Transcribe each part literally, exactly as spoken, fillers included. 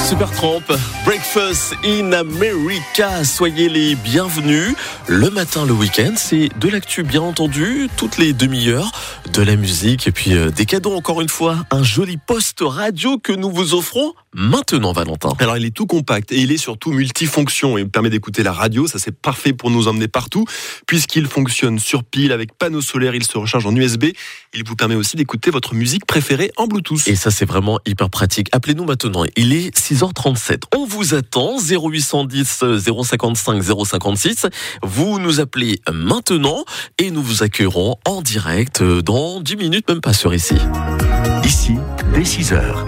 Supertramp, Breakfast in America, soyez les bienvenus. Le matin, le week-end, c'est de l'actu bien entendu, toutes les demi-heures, de la musique et puis euh, des cadeaux encore une fois. Un joli poste radio que nous vous offrons maintenant, Valentin. Alors il est tout compact et il est surtout multifonction. Il permet d'écouter la radio, ça c'est parfait pour nous emmener partout puisqu'il fonctionne sur pile avec panneau solaire, il se recharge en U S B. Il vous permet aussi d'écouter votre musique préférée en Bluetooth. Et ça c'est vraiment hyper pratique. Appelez-nous maintenant, il est six heures trente-sept. On vous attend, zéro huit cent dix zéro cinquante-cinq zéro cinquante-six. Vous nous appelez maintenant et nous vous accueillerons en direct dans dix minutes, même pas sur ici. Ici, dès six heures.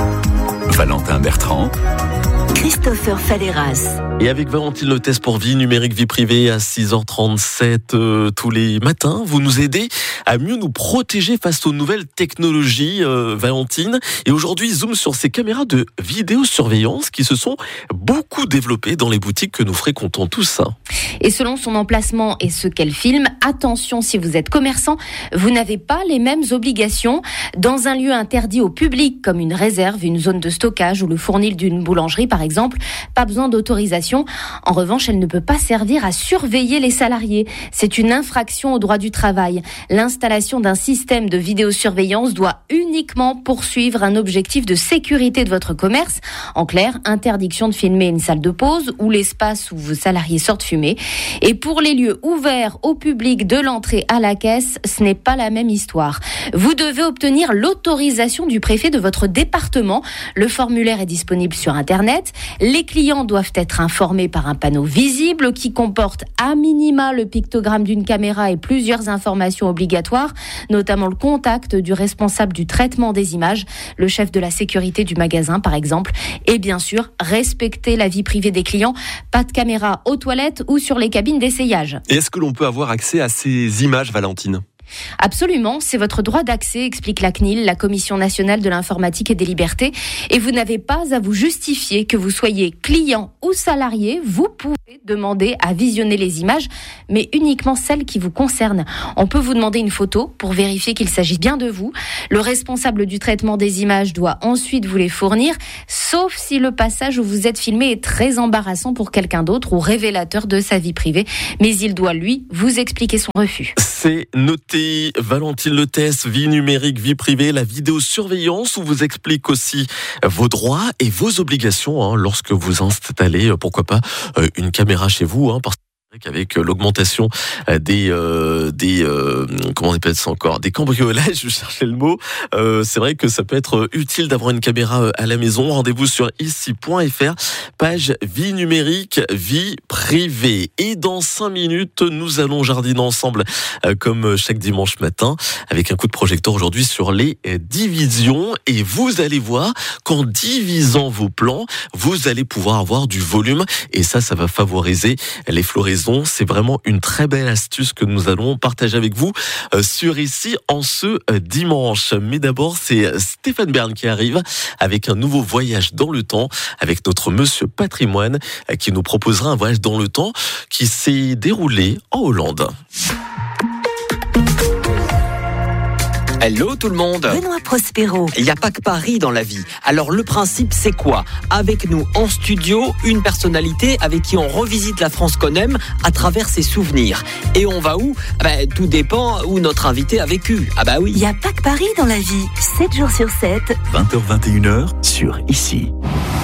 Valentin Bertrand, Christopher Falleras. Et avec Valentine Le Test pour Vie Numérique, Vie Privée à six heures trente-sept euh, tous les matins, vous nous aidez à mieux nous protéger face aux nouvelles technologies, euh, Valentine. Et aujourd'hui, zoom sur ces caméras de vidéosurveillance qui se sont beaucoup développées dans les boutiques que nous fréquentons tous. Et selon son emplacement et ce qu'elle filme, attention, si vous êtes commerçant, vous n'avez pas les mêmes obligations. Dans un lieu interdit au public, comme une réserve, une zone de stockage ou le fournil d'une boulangerie par exemple, pas besoin d'autorisation. En revanche, elle ne peut pas servir à surveiller les salariés. C'est une infraction au droit du travail. L'installation d'un système de vidéosurveillance doit uniquement poursuivre un objectif de sécurité de votre commerce. En clair, interdiction de filmer une salle de pause ou l'espace où vos salariés sortent fumer. Et pour les lieux ouverts au public de l'entrée à la caisse, ce n'est pas la même histoire. Vous devez obtenir l'autorisation du préfet de votre département. Le formulaire est disponible sur Internet. Les clients doivent être informés par un panneau visible qui comporte à minima le pictogramme d'une caméra et plusieurs informations obligatoires, notamment le contact du responsable du traitement des images, le chef de la sécurité du magasin par exemple, et bien sûr respecter la vie privée des clients. Pas de caméra aux toilettes ou sur les cabines d'essayage. Et est-ce que l'on peut avoir accès à ces images, Valentine ? Absolument, c'est votre droit d'accès, explique la C N I L, la Commission nationale de l'informatique et des libertés. Et vous n'avez pas à vous justifier que vous soyez client ou salarié. Vous pouvez demander à visionner les images, mais uniquement celles qui vous concernent. On peut vous demander une photo pour vérifier qu'il s'agit bien de vous. Le responsable du traitement des images doit ensuite vous les fournir, sauf si le passage où vous êtes filmé est très embarrassant pour quelqu'un d'autre ou révélateur de sa vie privée. Mais il doit, lui, vous expliquer son refus. C'est noté. Valentine Le Test, Vie Numérique, Vie Privée, la vidéosurveillance où vous explique aussi vos droits et vos obligations hein, lorsque vous installez, pourquoi pas, une caméra chez vous, hein, parce qu'avec l'augmentation des euh, des euh, comment on appelle ça encore des cambriolages, je cherchais le mot, euh, c'est vrai que ça peut être utile d'avoir une caméra à la maison. Rendez-vous sur ici point f r, page Vie Numérique, Vie Privée. Et dans cinq minutes, nous allons jardiner ensemble euh, comme chaque dimanche matin avec un coup de projecteur aujourd'hui sur les divisions. Et vous allez voir qu'en divisant vos plans, vous allez pouvoir avoir du volume et ça, ça va favoriser les floraisons. C'est vraiment une très belle astuce que nous allons partager avec vous euh, sur ici en ce euh, dimanche. Mais d'abord, c'est Stéphane Bern qui arrive avec un nouveau voyage dans le temps avec notre Monsieur Patrimoine euh, qui nous proposera un voyage dans le temps qui s'est déroulé en Hollande. Hello tout le monde. Benoît Prospero. Il n'y a pas que Paris dans la vie. Alors le principe c'est quoi ? Avec nous en studio, une personnalité avec qui on revisite la France qu'on aime à travers ses souvenirs. Et on va où ? Ben, tout dépend où notre invité a vécu. Ah bah oui. Il n'y a pas que Paris dans la vie. sept jours sur sept. vingt heures vingt et une heures sur Ici.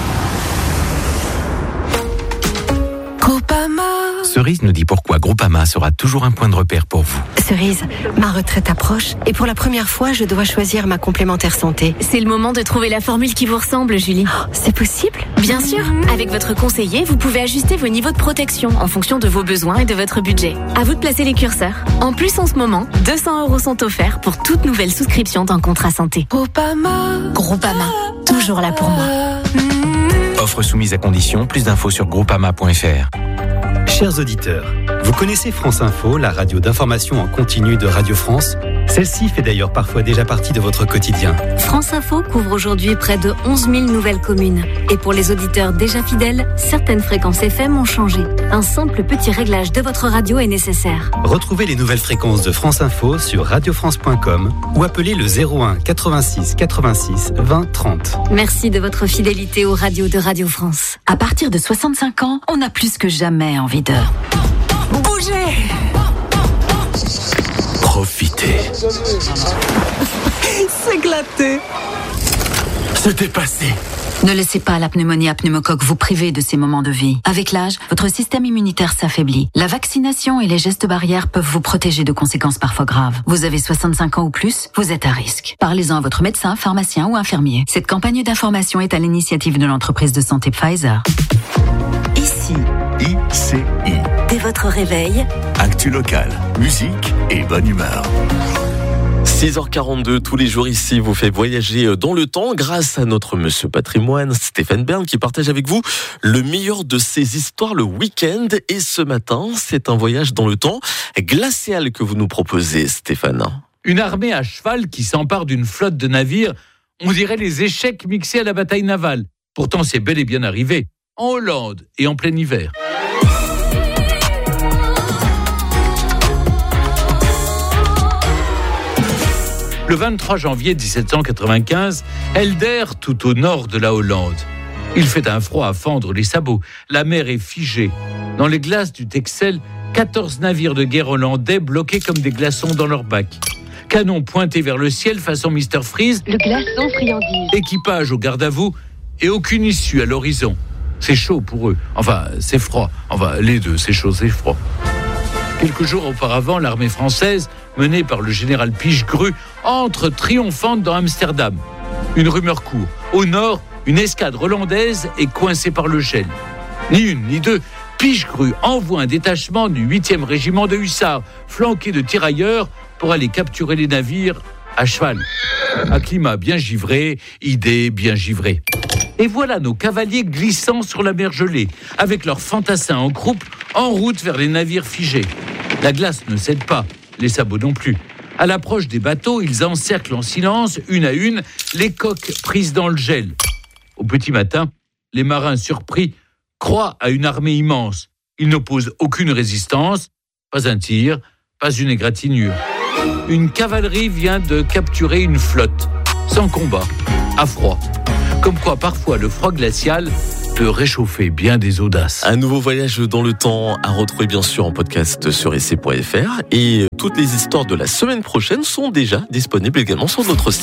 Groupama. Cerise nous dit pourquoi Groupama sera toujours un point de repère pour vous. Cerise, ma retraite approche et pour la première fois, je dois choisir ma complémentaire santé. C'est le moment de trouver la formule qui vous ressemble, Julie. Oh, c'est possible ? Bien sûr. Avec votre conseiller, vous pouvez ajuster vos niveaux de protection en fonction de vos besoins et de votre budget. À vous de placer les curseurs. En plus, en ce moment, deux cents euros sont offerts pour toute nouvelle souscription d'un contrat santé. Groupama. Groupama, toujours là pour moi. Offre soumise à condition, plus d'infos sur groupama point f r. Chers auditeurs, vous connaissez France Info, la radio d'information en continu de Radio France ? Celle-ci fait d'ailleurs parfois déjà partie de votre quotidien. France Info couvre aujourd'hui près de onze mille nouvelles communes. Et pour les auditeurs déjà fidèles, certaines fréquences F M ont changé. Un simple petit réglage de votre radio est nécessaire. Retrouvez les nouvelles fréquences de France Info sur radio france point com ou appelez le zéro un quatre-vingt-six quatre-vingt-six vingt trente. Merci de votre fidélité aux radios de Radio France. À partir de soixante-cinq ans, on a plus que jamais envie de bouger. Profitez. S'éclater. Se dépasser. Ne laissez pas la pneumonie à pneumocoque vous priver de ces moments de vie. Avec l'âge, votre système immunitaire s'affaiblit. La vaccination et les gestes barrières peuvent vous protéger de conséquences parfois graves. Vous avez soixante-cinq ans ou plus, vous êtes à risque. Parlez-en à votre médecin, pharmacien ou infirmier. Cette campagne d'information est à l'initiative de l'entreprise de santé Pfizer. Ici, I C I. dès votre réveil, Actu locale, musique et bonne humeur. six heures quarante-deux, tous les jours ici, vous fait voyager dans le temps grâce à notre monsieur patrimoine, Stéphane Bern, qui partage avec vous le meilleur de ses histoires le week-end. Et ce matin, c'est un voyage dans le temps glacial que vous nous proposez, Stéphane. Une armée à cheval qui s'empare d'une flotte de navires, on dirait les échecs mixés à la bataille navale. Pourtant, c'est bel et bien arrivé, en Hollande et en plein hiver. Le vingt-trois janvier dix-sept cent quatre-vingt-quinze, Helder, tout au nord de la Hollande. Il fait un froid à fendre les sabots. La mer est figée. Dans les glaces du Texel, quatorze navires de guerre hollandais bloqués comme des glaçons dans leur bac. Canons pointés vers le ciel façon mister Freeze. Le glaçon friandise. Équipage au garde à vous et aucune issue à l'horizon. C'est chaud pour eux. Enfin, c'est froid. Enfin, les deux, c'est chaud, c'est froid. Quelques jours auparavant, l'armée française, menée par le général Pichegru, entre triomphante dans Amsterdam. Une rumeur court. Au nord, une escadre hollandaise est coincée par le gel. Ni une, ni deux, Pichegru envoie un détachement du huitième régiment de hussards, flanqué de tirailleurs, pour aller capturer les navires à cheval. Un climat bien givré, idées bien givrées. Et voilà nos cavaliers glissant sur la mer gelée, avec leurs fantassins en croupe, en route vers les navires figés. La glace ne cède pas, les sabots non plus. À l'approche des bateaux, ils encerclent en silence, une à une, les coques prises dans le gel. Au petit matin, les marins surpris croient à une armée immense. Ils n'opposent aucune résistance, pas un tir, pas une égratignure. Une cavalerie vient de capturer une flotte, sans combat, à froid. Comme quoi, parfois, le froid glacial peut réchauffer bien des audaces. Un nouveau voyage dans le temps à retrouver bien sûr en podcast sur i c point f r. Et toutes les histoires de la semaine prochaine sont déjà disponibles également sur notre site.